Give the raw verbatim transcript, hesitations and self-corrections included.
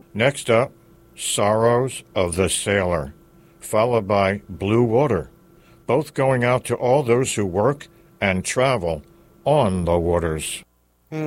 Next up, Sorrows of the Sailor, followed by Blue Water, both going out to all those who work and travel on the waters.